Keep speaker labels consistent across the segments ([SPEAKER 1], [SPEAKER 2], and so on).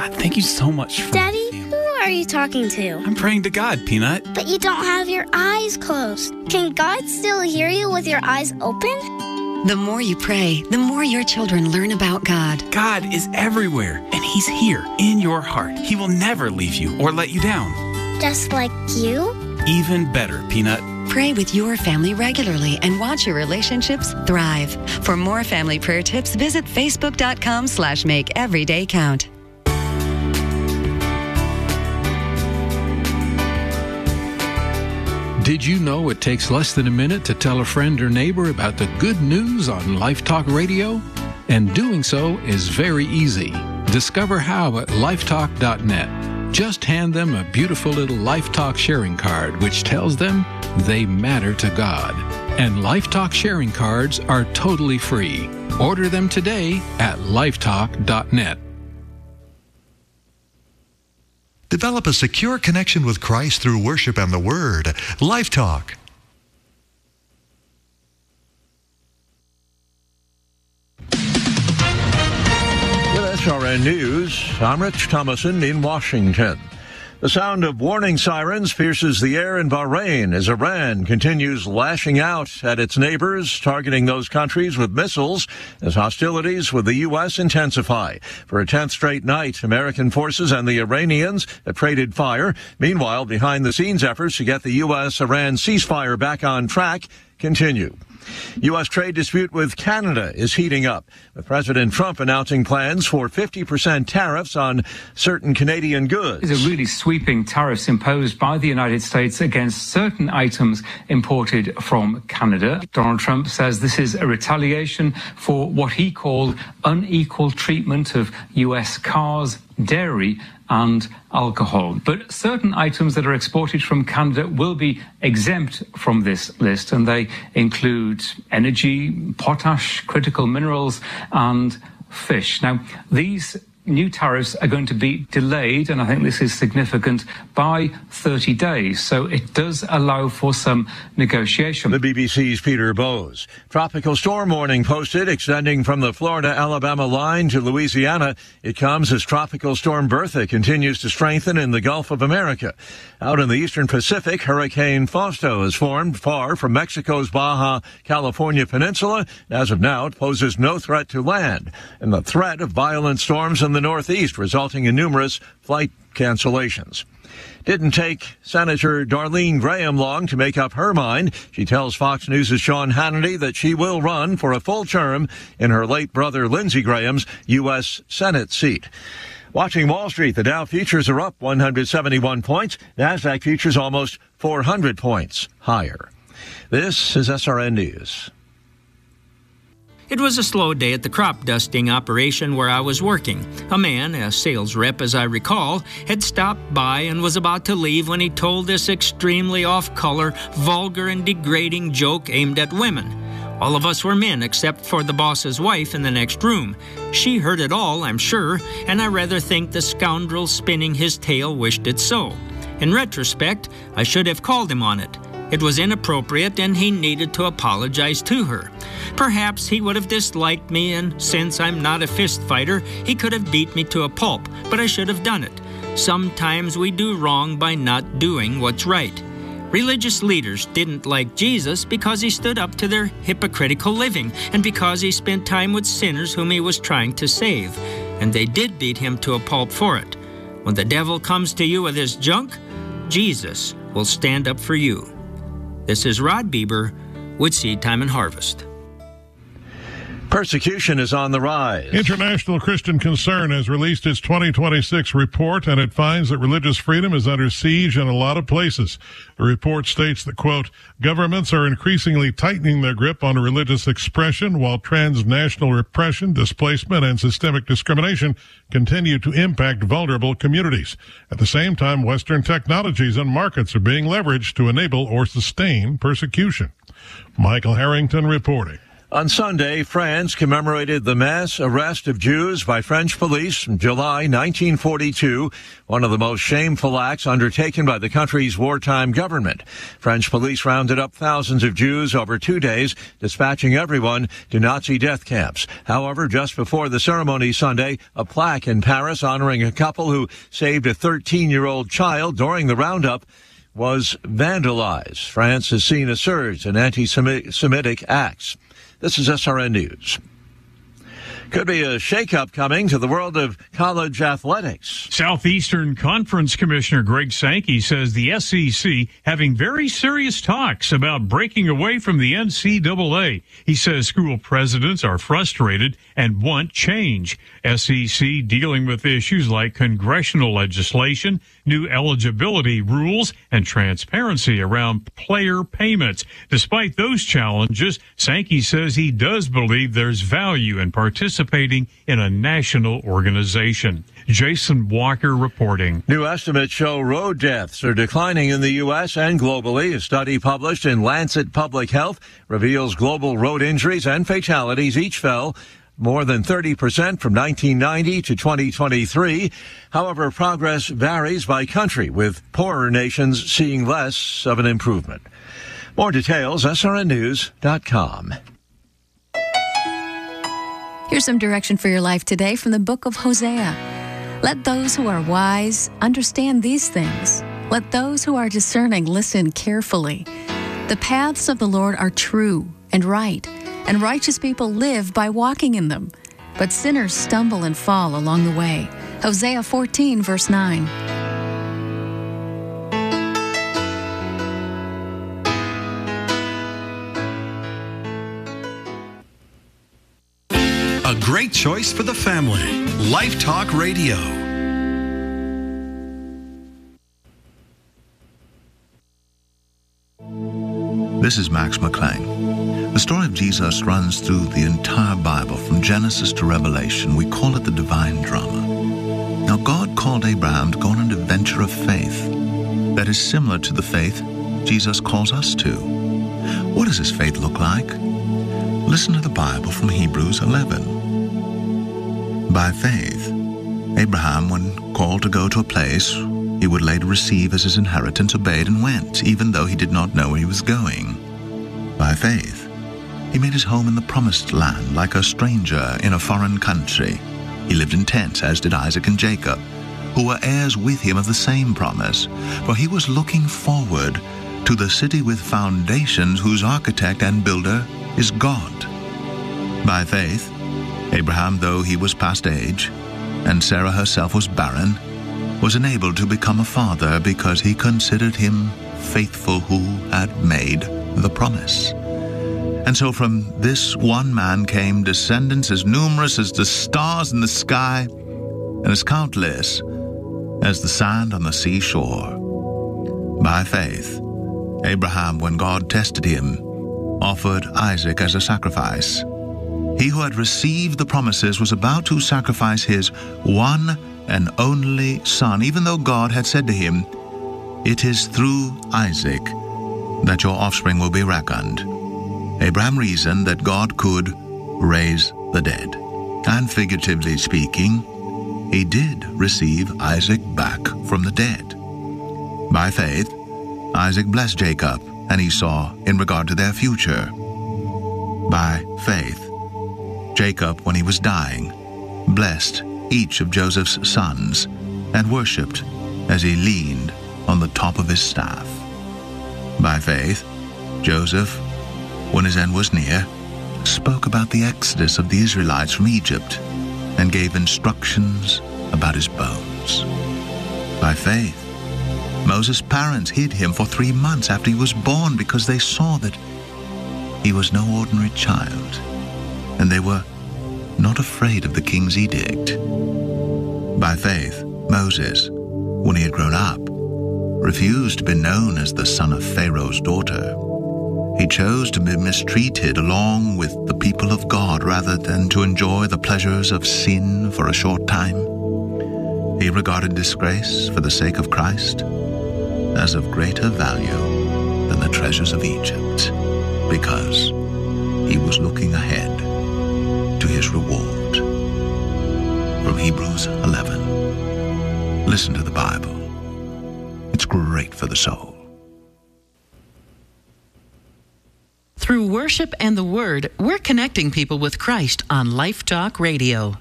[SPEAKER 1] thank you so much for...
[SPEAKER 2] Daddy, who are you talking to?
[SPEAKER 1] I'm praying to God, Peanut.
[SPEAKER 2] But you don't have your eyes closed. Can God still hear you with your eyes open?
[SPEAKER 3] The more you pray, the more your children learn about God.
[SPEAKER 1] God is everywhere, and He's here in your heart. He will never leave you or let you down.
[SPEAKER 2] Just like you?
[SPEAKER 1] Even better, Peanut.
[SPEAKER 3] Pray with your family regularly and watch your relationships thrive. For more family prayer tips, visit facebook.com/makeeverydaycount.
[SPEAKER 4] Did you know it takes less than a minute to tell a friend or neighbor about the good news on Life Talk Radio? And doing so is very easy. Discover how at lifetalk.net. Just hand them a beautiful little Life Talk sharing card, which tells them they matter to God. And Life Talk sharing cards are totally free. Order them today at lifetalk.net.
[SPEAKER 5] Develop a secure connection with Christ through worship and the Word. Life Talk.
[SPEAKER 6] With SRN News, I'm Rich Thomason in Washington. The sound of warning sirens pierces the air in Bahrain as Iran continues lashing out at its neighbors, targeting those countries with missiles as hostilities with the U.S. intensify. For a 10th straight night, American forces and the Iranians have traded fire. Meanwhile, behind-the-scenes efforts to get the U.S.-Iran ceasefire back on track continue. U.S. trade dispute with Canada is heating up, with President Trump announcing plans for 50% tariffs on certain Canadian goods.
[SPEAKER 7] These are really sweeping tariffs imposed by the United States against certain items imported from Canada. Donald Trump says this is a retaliation for what he called unequal treatment of U.S. cars, dairy and alcohol. But certain items that are exported from Canada will be exempt from this list, and they include energy, potash, critical minerals and fish. Now, these new tariffs are going to be delayed, and I think this is significant, by 30 days. So it does allow for some negotiation.
[SPEAKER 6] The BBC's Peter Bowes. Tropical storm warning posted, extending from the Florida-Alabama line to Louisiana. It comes as Tropical Storm Bertha continues to strengthen in the Gulf of America. Out in the eastern Pacific, Hurricane Fausto has formed far from Mexico's Baja California peninsula. As of now, it poses no threat to land, and the threat of violent storms in the Northeast, resulting in numerous flight cancellations. Didn't take Senator Darlene Graham long to make up her mind. She tells Fox News' Sean Hannity that she will run for a full term in her late brother Lindsey Graham's U.S. Senate seat. Watching Wall Street, the Dow futures are up 171 points. NASDAQ futures almost 400 points higher. This is SRN News.
[SPEAKER 8] It was a slow day at the crop dusting operation where I was working. A man, a sales rep as I recall, had stopped by and was about to leave when he told this extremely off-color, vulgar and degrading joke aimed at women. All of us were men except for the boss's wife in the next room. She heard it all, I'm sure, and I rather think the scoundrel spinning his tale wished it so. In retrospect, I should have called him on it. It was inappropriate and he needed to apologize to her. Perhaps he would have disliked me, and since I'm not a fist fighter, he could have beat me to a pulp, but I should have done it. Sometimes we do wrong by not doing what's right. Religious leaders didn't like Jesus because he stood up to their hypocritical living and because he spent time with sinners whom he was trying to save. And they did beat him to a pulp for it. When the devil comes to you with his junk, Jesus will stand up for you. This is Rod Bieber with Seed Time and Harvest.
[SPEAKER 6] Persecution is on the rise.
[SPEAKER 9] International Christian Concern has released its 2026 report, and it finds that religious freedom is under siege in a lot of places. The report states that, quote, governments are increasingly tightening their grip on religious expression while transnational repression, displacement, and systemic discrimination continue to impact vulnerable communities. At the same time, Western technologies and markets are being leveraged to enable or sustain persecution. Michael Harrington reporting.
[SPEAKER 6] On Sunday, France commemorated the mass arrest of Jews by French police in July 1942, one of the most shameful acts undertaken by the country's wartime government. French police rounded up thousands of Jews over 2 days, dispatching everyone to Nazi death camps. However, just before the ceremony Sunday, a plaque in Paris honoring a couple who saved a 13-year-old child during the roundup was vandalized. France has seen a surge in anti-Semitic acts. This is SRN News. Could be a shakeup coming to the world of college athletics.
[SPEAKER 10] Southeastern Conference Commissioner Greg Sankey says the SEC having very serious talks about breaking away from the NCAA. He says school presidents are frustrated and want change. SEC dealing with issues like congressional legislation, new eligibility rules, and transparency around player payments. Despite those challenges, Sankey says he does believe there's value in participating in a national organization. Jason Walker reporting.
[SPEAKER 6] New estimates show road deaths are declining in the U.S. and globally. A study published in Lancet Public Health reveals global road injuries and fatalities each fell more than 30% from 1990 to 2023. However, progress varies by country, with poorer nations seeing less of an improvement. More details, srnnews.com.
[SPEAKER 11] Here's some direction for your life today from the book of Hosea. Let those who are wise understand these things. Let those who are discerning listen carefully. The paths of the Lord are true and right, and righteous people live by walking in them. But sinners stumble and fall along the way. Hosea 14, verse 9.
[SPEAKER 5] A great choice for the family. Life Talk Radio.
[SPEAKER 12] This is Max McClain. The story of Jesus runs through the entire Bible, from Genesis to Revelation. We call it the divine drama. Now, God called Abraham to go on an adventure of faith that is similar to the faith Jesus calls us to. What does his faith look like? Listen to the Bible from Hebrews 11. By faith, Abraham, when called to go to a place he would later receive as his inheritance, obeyed and went, even though he did not know where he was going. By faith, he made his home in the promised land like a stranger in a foreign country. He lived in tents, as did Isaac and Jacob, who were heirs with him of the same promise, for he was looking forward to the city with foundations, whose architect and builder is God. By faith, Abraham, though he was past age, and Sarah herself was barren, was enabled to become a father because he considered him faithful who had made the promise. And so from this one man came descendants as numerous as the stars in the sky and as countless as the sand on the seashore. By faith, Abraham, when God tested him, offered Isaac as a sacrifice. He who had received the promises was about to sacrifice his one and only son, even though God had said to him, "It is through Isaac that your offspring will be reckoned." Abraham reasoned that God could raise the dead. And figuratively speaking, he did receive Isaac back from the dead. By faith, Isaac blessed Jacob and Esau in regard to their future. By faith, Jacob, when he was dying, blessed each of Joseph's sons and worshipped as he leaned on the top of his staff. By faith, Joseph, when his end was near, spoke about the exodus of the Israelites from Egypt and gave instructions about his bones. By faith, Moses' parents hid him for 3 months after he was born because they saw that he was no ordinary child, and they were not afraid of the king's edict. By faith, Moses, when he had grown up, refused to be known as the son of Pharaoh's daughter. He chose to be mistreated along with the people of God rather than to enjoy the pleasures of sin for a short time. He regarded disgrace for the sake of Christ as of greater value than the treasures of Egypt, because he was looking ahead to his reward. From Hebrews 11. Listen to the Bible. It's great for the soul.
[SPEAKER 13] Through worship and the Word, we're connecting people with Christ on Life Talk Radio.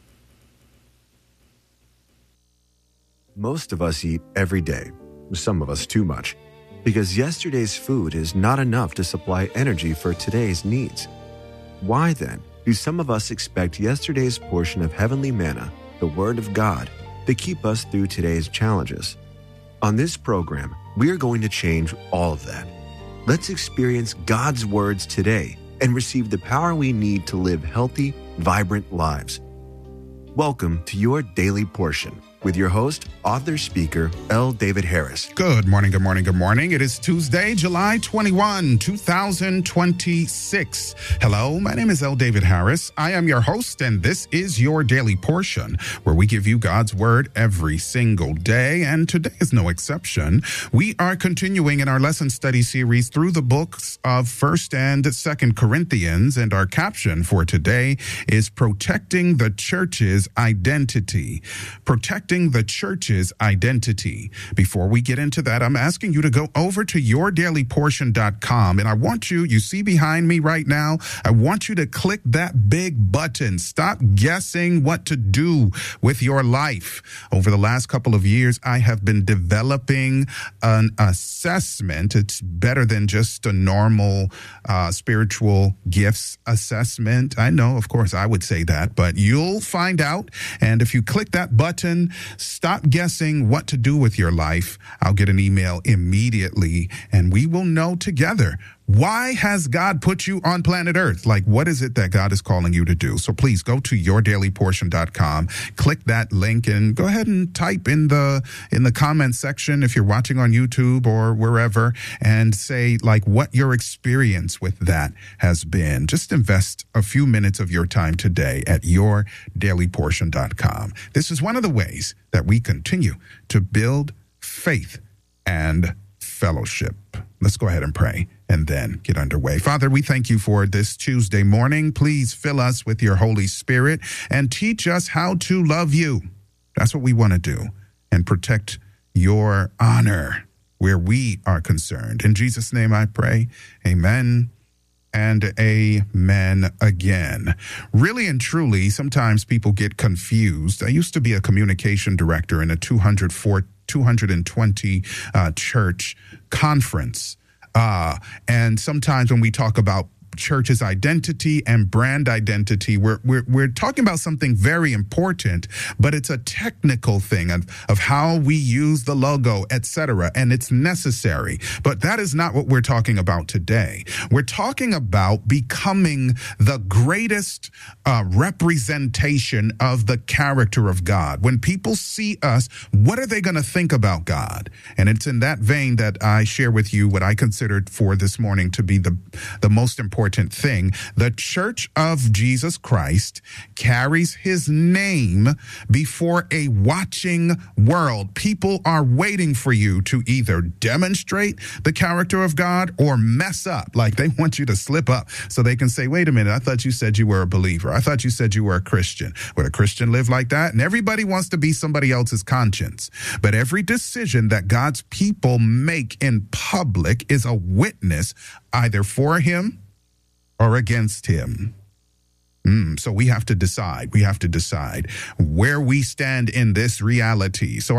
[SPEAKER 14] Most of us eat every day, some of us too much, because yesterday's food is not enough to supply energy for today's needs. Why then do some of us expect yesterday's portion of heavenly manna, the Word of God, to keep us through today's challenges? On this program, we are going to change all of that. Let's experience God's words today and receive the power we need to live healthy, vibrant lives. Welcome to your Daily Portion with your host, author, speaker, L. David Harris.
[SPEAKER 15] Good morning, good morning, good morning. It is Tuesday, July 21, 2026. Hello, my name is L. David Harris. I am your host, and this is your Daily Portion, where we give you God's Word every single day, and today is no exception. We are continuing in our lesson study series through the books of 1st and 2nd Corinthians, and our caption for today is Protecting the Church's Identity. Protecting the church's identity. Before we get into that, I'm asking you to go over to yourdailyportion.com, and I want you see behind me right now, I want you to click that big button. Stop guessing what to do with your life. Over the last couple of years, I have been developing an assessment. It's better than just a normal spiritual gifts assessment. I know, of course, I would say that, but you'll find out. And if you click that button, stop guessing what to do with your life. I'll get an email immediately, and we will know together. Why has God put you on planet Earth? Like, what is it that God is calling you to do? So please go to yourdailyportion.com, click that link, and go ahead and type in the comment section if you're watching on YouTube or wherever, and say like what your experience with that has been. Just invest a few minutes of your time today at yourdailyportion.com. This is one of the ways that we continue to build faith and fellowship. Let's go ahead and pray and then get underway. Father, we thank you for this Tuesday morning. Please fill us with your Holy Spirit and teach us how to love you. That's what we want to do, and protect your honor where we are concerned. In Jesus' name I pray, amen and amen again. Really and truly, sometimes people get confused. I used to be a communication director in a 220 church conference. And sometimes when we talk about church's identity and brand identity, we're talking about something very important, but it's a technical thing of how we use the logo, etc., and it's necessary. But that is not what we're talking about today. We're talking about becoming the greatest representation of the character of God. When people see us, what are they going to think about God? And it's in that vein that I share with you what I considered for this morning to be the most important thing. The Church of Jesus Christ carries his name before a watching world. People are waiting for you to either demonstrate the character of God or mess up. Like, they want you to slip up so they can say, wait a minute, I thought you said you were a believer. I thought you said you were a Christian. Would a Christian live like that? And everybody wants to be somebody else's conscience. But every decision that God's people make in public is a witness either for him or against him. So we have to decide. We have to decide where we stand in this reality. So